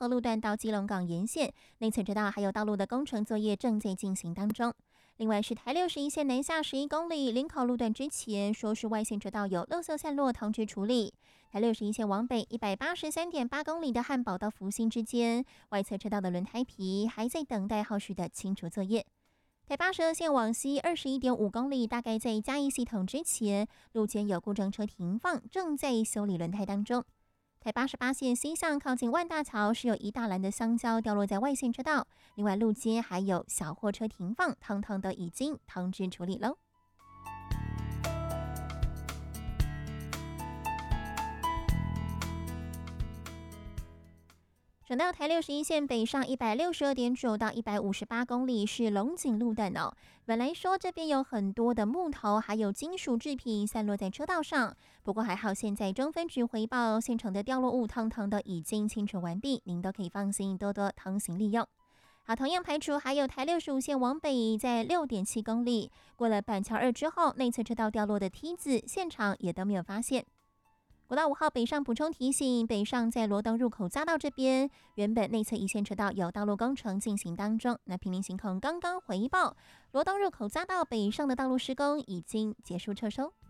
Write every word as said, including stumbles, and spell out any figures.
河路段到基隆港沿线，内侧车道还有道路的工程作业正在进行当中。另外是台六十一线南下十一公里林口路段之前，说是外线车道有垃圾散落通知处理。台六十一线往北一百八十三点八公里的汉堡到福兴之间，外侧车道的轮胎皮还在等待后续的清除作业。台八十二线往西二十一点五公里，大概在嘉义系统之前，路肩有故障车停放，正在修理轮胎当中。台八十八线西向靠近万大桥是有一大篮的香蕉掉落在外线车道，另外路街还有小货车停放，通通都已经通知处理喽。转到台六十一线北上一百六十二点九到一百五十八公里是龙井路段哦。本来说这边有很多的木头还有金属制品散落在车道上，不过还好现在中分局回报现场的掉落物通通都已经清除完毕，您都可以放心多多通行利用。好，同样排除还有台六十五线往北在 六点七公里，过了板桥二之后，内侧车道掉落的梯子现场也都没有发现。国道五号北上补充提醒，北上在罗东入口匝道这边，原本内侧一线车道有道路工程进行当中。那平林行控刚刚回报，罗东入口匝道北上的道路施工已经结束撤收。